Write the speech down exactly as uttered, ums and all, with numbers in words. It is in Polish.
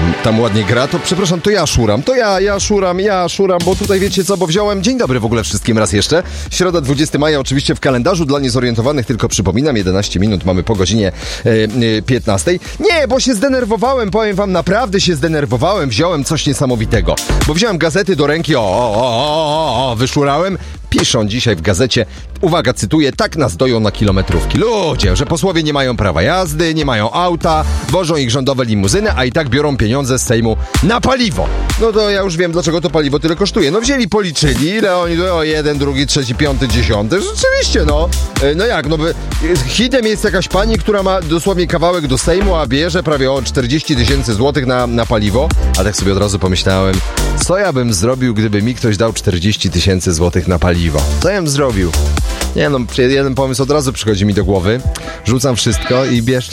tam, tam ładnie gra, to przepraszam, to ja szuram, to ja, ja szuram, ja szuram, bo tutaj wiecie co, bo wziąłem, dzień dobry w ogóle wszystkim raz jeszcze, środa dwudziestego maja oczywiście w kalendarzu, dla niezorientowanych tylko przypominam, jedenaście minut mamy po godzinie e, e, piętnastej. Nie, bo się zdenerwowałem, powiem wam, naprawdę się zdenerwowałem, wziąłem coś niesamowitego, bo wziąłem gazety do ręki, o, o, o, o, o, wyszurałem. Piszą dzisiaj w gazecie, uwaga, cytuję, tak nas doją na kilometrówki. Ludzie, że posłowie nie mają prawa jazdy, nie mają auta, wożą ich rządowe limuzyny, a i tak biorą pieniądze z Sejmu na paliwo. No to ja już wiem, dlaczego to paliwo tyle kosztuje. No wzięli, policzyli, ile oni, o jeden, drugi, trzeci, piąty, dziesiąty. Rzeczywiście, no. No jak, no by hitem jest jakaś pani, która ma dosłownie kawałek do Sejmu, a bierze prawie o czterdzieści tysięcy złotych na, na paliwo. A tak sobie od razu pomyślałem, co ja bym zrobił, gdyby mi ktoś dał czterdzieści tysięcy złotych na paliwo? Co ja bym zrobił? Nie no, jeden pomysł od razu przychodzi mi do głowy. Rzucam wszystko i bierz